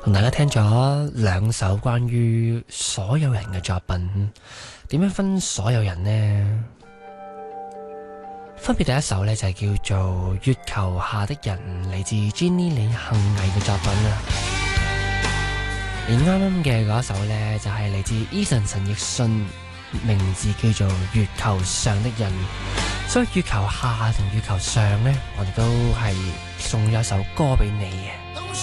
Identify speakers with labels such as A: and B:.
A: 同大家聽咗兩首關於所有人嘅作品。點樣分所有人呢？分別第一首呢，就係叫做《月球下的人》，嚟自 Jenny 李幸倪嘅作品啊。而啱啱嘅嗰一首呢，就係嚟自 Eason 陳奕迅，名字叫做《月球上的人》。所以月球下同月球上呢，我哋都係送咗一首歌俾你嘅。